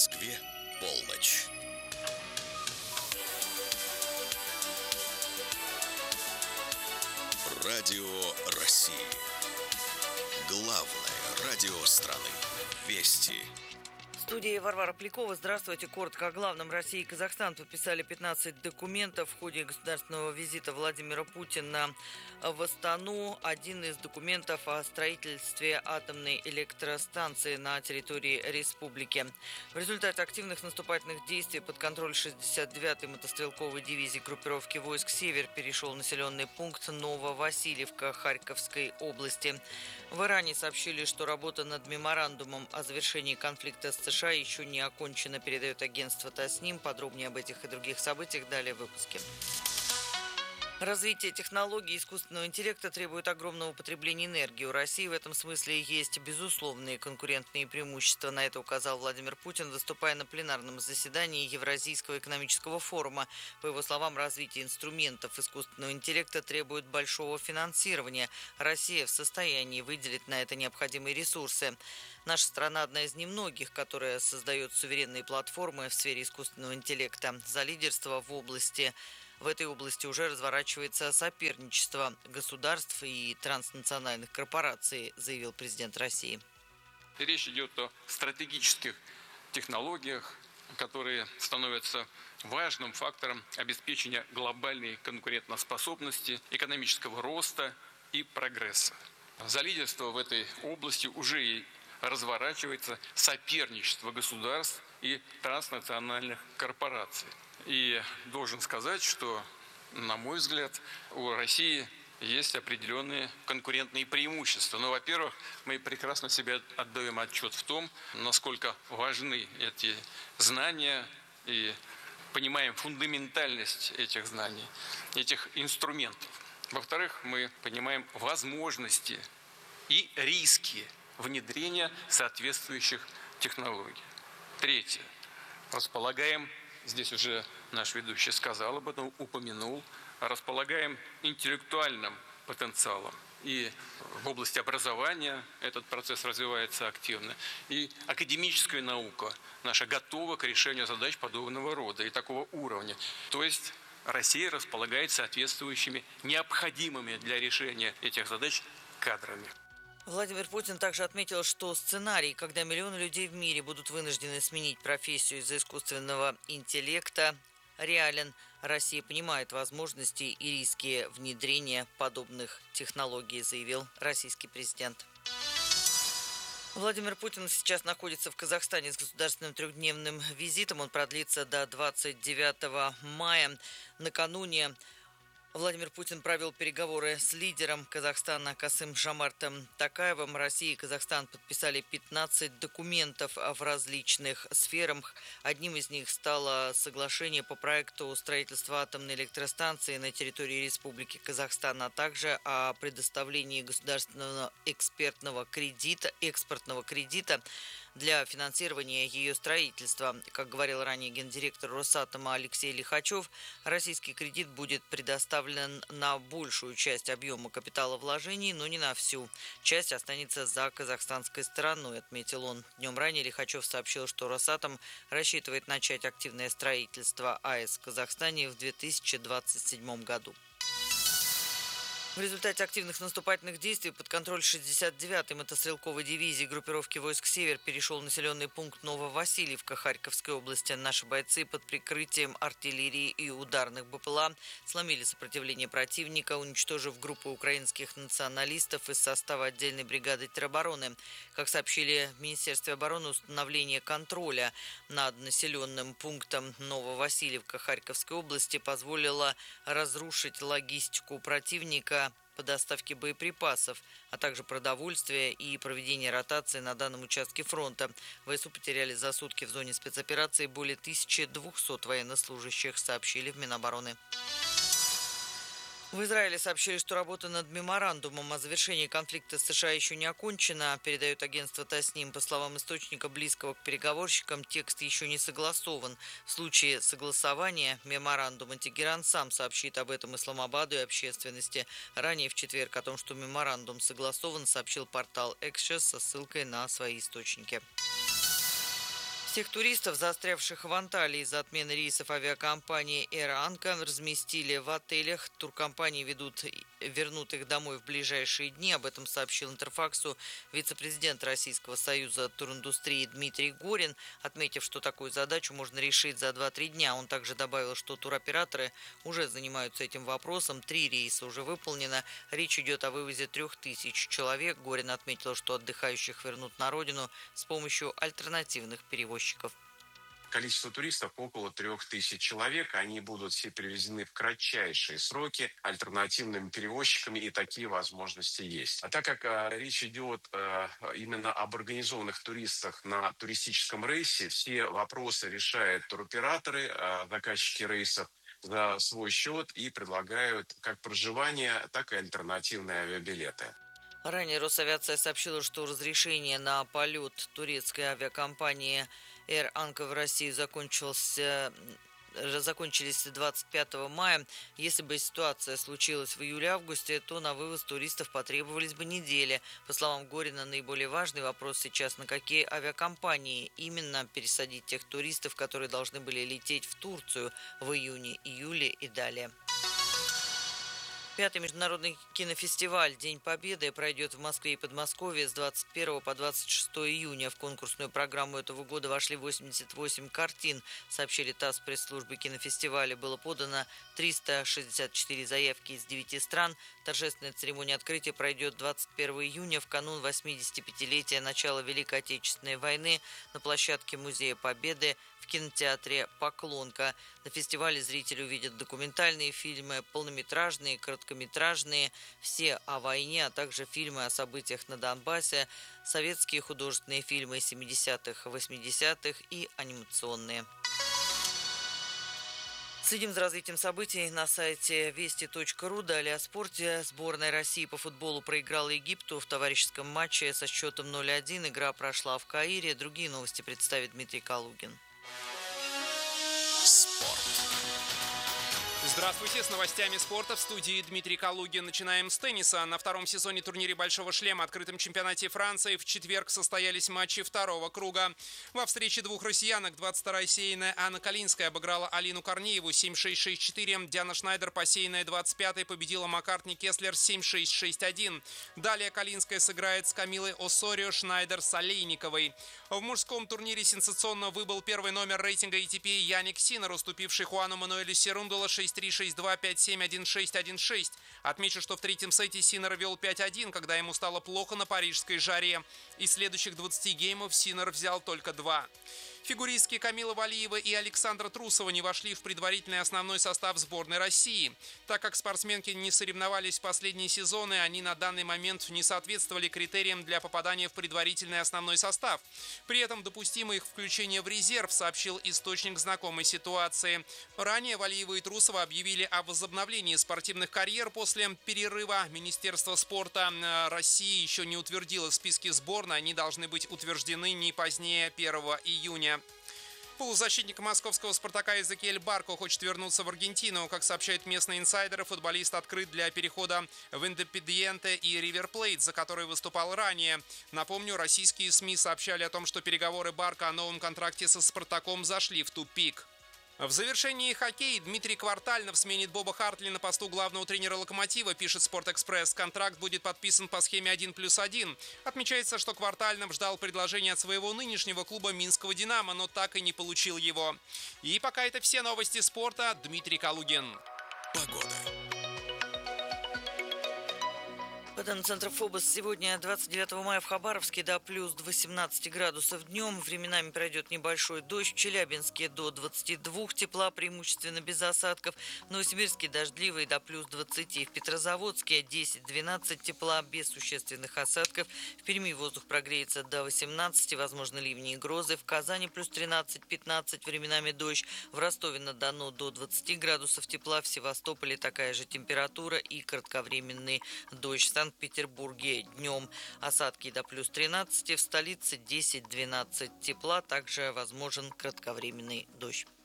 Москве полночь. Радио России. Главное радио страны. Вести. В студии Варвара Полякова. Здравствуйте. Коротко о главном. Россия и Казахстан подписали 15 документов в ходе государственного визита Владимира Путина в Астану. Один из документов о строительстве атомной электростанции на территории республики. В результате активных наступательных действий под контроль 69-й мотострелковой дивизии группировки войск «Север» перешел населенный пункт Нововасильевка Харьковской области. В Иране сообщили, что работа над меморандумом о завершении конфликта с США еще не окончена, передает агентство ТАССНИМ. Подробнее об этих и других событиях далее в выпуске. Развитие технологий искусственного интеллекта требует огромного потребления энергии. У России в этом смысле есть безусловные конкурентные преимущества. На это указал Владимир Путин, выступая на пленарном заседании Евразийского экономического форума. По его словам, развитие инструментов искусственного интеллекта требует большого финансирования. Россия в состоянии выделить на это необходимые ресурсы. Наша страна одна из немногих, которая создает суверенные платформы в сфере искусственного интеллекта. За лидерство в этой области уже разворачивается соперничество государств и транснациональных корпораций, заявил президент России. Речь идет о стратегических технологиях, которые становятся важным фактором обеспечения глобальной конкурентоспособности, экономического роста и прогресса. За лидерство в этой области уже и разворачивается соперничество государств и транснациональных корпораций. И должен сказать, что, на мой взгляд, у России есть определенные конкурентные преимущества. Но, во-первых, мы прекрасно себе отдаем отчет в том, насколько важны эти знания, и понимаем фундаментальность этих знаний, этих инструментов. Во-вторых, мы понимаем возможности и риски внедрения соответствующих технологий. Третье. Располагаем, здесь уже наш ведущий сказал об этом, упомянул, располагаем интеллектуальным потенциалом. И в области образования этот процесс развивается активно. И академическая наука наша готова к решению задач подобного рода и такого уровня. То есть Россия располагает соответствующими необходимыми для решения этих задач кадрами. Владимир Путин также отметил, что сценарий, когда миллионы людей в мире будут вынуждены сменить профессию из-за искусственного интеллекта, реален. Россия понимает возможности и риски внедрения подобных технологий, заявил российский президент. Владимир Путин сейчас находится в Казахстане с государственным трехдневным визитом. Он продлится до 29 мая. Накануне Владимир Путин провел переговоры с лидером Казахстана Касым-Жомартом Токаевым. Россия и Казахстан подписали 15 документов в различных сферах. Одним из них стало соглашение по проекту строительства атомной электростанции на территории Республики Казахстан, а также о предоставлении государственного экспортного кредита для финансирования ее строительства. Как говорил ранее гендиректор Росатома Алексей Лихачев, российский кредит будет предоставлен на большую часть объема капиталовложений, но не на всю. Часть останется за казахстанской стороной, отметил он. Днем ранее Лихачев сообщил, что Росатом рассчитывает начать активное строительство АЭС в Казахстане в 2027 году. В результате активных наступательных действий под контроль 69-й мотострелковой дивизии группировки войск «Север» перешел населенный пункт Нововасильевка Харьковской области. Наши бойцы под прикрытием артиллерии и ударных БПЛА сломили сопротивление противника, уничтожив группу украинских националистов из состава отдельной бригады теробороны. Как сообщили в Министерстве обороны, установление контроля над населенным пунктом Нововасильевка Харьковской области позволило разрушить логистику противника по доставке боеприпасов, а также продовольствия и проведения ротации на данном участке фронта. ВСУ потеряли за сутки в зоне спецоперации более 1200 военнослужащих, сообщили в Минобороны. В Израиле сообщили, что работа над меморандумом о завершении конфликта с США еще не окончена, передает агентство ТАССНИМ. По словам источника, близкого к переговорщикам, текст еще не согласован. В случае согласования меморандума Тегеран сам сообщит об этом Исламабаду и общественности. Ранее в четверг о том, что меморандум согласован, сообщил портал Axios со ссылкой на свои источники. Всех туристов, застрявших в Анталии из-за отмены рейсов авиакомпании Air Anca, разместили в отелях. Туркомпании вернут их домой в ближайшие дни. Об этом сообщил Интерфаксу вице-президент Российского союза туриндустрии Дмитрий Горин, отметив, что такую задачу можно решить за 2-3 дня. Он также добавил, что туроператоры уже занимаются этим вопросом. 3 рейса уже выполнено. Речь идет о вывозе 3000 человек. Горин отметил, что отдыхающих вернут на родину с помощью альтернативных перевозчиков. Количество туристов около 3000 человек. Они будут все перевезены в кратчайшие сроки альтернативными перевозчиками, и такие возможности есть. А так как речь идет именно об организованных туристах на туристическом рейсе, все вопросы решают туроператоры, заказчики рейсов за свой счет и предлагают как проживание, так и альтернативные авиабилеты. Ранее Росавиация сообщила, что разрешение на полет турецкой авиакомпании Air Anca в Россию закончились 25 мая. Если бы ситуация случилась в июле-августе, то на вывоз туристов потребовались бы недели. По словам Горина, наиболее важный вопрос сейчас, на какие авиакомпании именно пересадить тех туристов, которые должны были лететь в Турцию в июне, июле и далее. 5-й международный кинофестиваль «День Победы» пройдет в Москве и Подмосковье с 21 по 26 июня. В конкурсную программу этого года вошли 88 картин, сообщили ТАСС пресс-службы кинофестиваля. Было подано 364 заявки из 9 стран. Торжественная церемония открытия пройдет 21 июня, в канун 85-летия начала Великой Отечественной войны, на площадке Музея Победы в кинотеатре «Поклонка». На фестивале зрители увидят документальные фильмы, полнометражные, короткометражные, все о войне, а также фильмы о событиях на Донбассе, советские художественные фильмы 70-х, 80-х и анимационные. Следим за развитием событий на сайте вести.ру. Далее о спорте. Сборная России по футболу проиграла Египту в товарищеском матче со счетом 0-1. Игра прошла в Каире. Другие новости представит Дмитрий Калугин. Спорт. Здравствуйте, с новостями спорта в студии Дмитрий Калугин. Начинаем с тенниса. На втором сезоне турнире «Большого шлема» открытом чемпионате Франции в четверг состоялись матчи второго круга. Во встрече двух россиянок 22-я сеянная Анна Калинская обыграла Алину Корнееву 7-6, 6-4. Диана Шнайдер, посеянная 25-й, победила Маккартни Кеслер 7-6, 6-1. Далее Калинская сыграет с Камилой Осорио, Шнайдер с Олейниковой. В мужском турнире сенсационно выбыл первый номер рейтинга ATP Яник Синер, уступивший Хуану Мануэлю Серундоло 6-3, 6-2, 5-7, 1-6, 1-6. Отмечу, что в третьем сете Синер вел 5-1, когда ему стало плохо на парижской жаре. Из следующих 20 геймов Синер взял только 2. Фигуристки Камила Валиева и Александра Трусова не вошли в предварительный основной состав сборной России. Так как спортсменки не соревновались в последние сезоны, они на данный момент не соответствовали критериям для попадания в предварительный основной состав. При этом допустимо их включение в резерв, сообщил источник знакомой ситуации. Ранее Валиева и Трусова объявили о возобновлении спортивных карьер после перерыва. Министерство спорта России еще не утвердило списки сборной. Они должны быть утверждены не позднее 1 июня. Полузащитник московского «Спартака» Эзекиэль Барко хочет вернуться в Аргентину. Как сообщают местные инсайдеры, футболист открыт для перехода в Индепендиенте и Ривер Плейт, за который выступал ранее. Напомню, российские СМИ сообщали о том, что переговоры Барко о новом контракте со «Спартаком» зашли в тупик. В завершении хоккей Дмитрий Квартальнов сменит Боба Хартли на посту главного тренера «Локомотива», пишет «Спортэкспресс». Контракт будет подписан по схеме 1+1. Отмечается, что Квартальнов ждал предложения от своего нынешнего клуба Минского «Динамо», но так и не получил его. И пока это все новости спорта. Дмитрий Калугин. Погода. По данным Центра ФОБОС, сегодня 29 мая в Хабаровске до плюс 18 градусов днем. Временами пройдет небольшой дождь. В Челябинске до 22 тепла, преимущественно без осадков. В Новосибирске дождливый до плюс 20. В Петрозаводске 10-12 тепла, без существенных осадков. В Перми воздух прогреется до 18, возможно ливни и грозы. В Казани плюс 13-15, временами дождь. В Ростове-на-Дону до 20 градусов тепла. В Севастополе такая же температура и кратковременный дождь. В Санкт-Петербурге днем осадки до плюс 13, в столице 10-12 тепла, также возможен кратковременный дождь.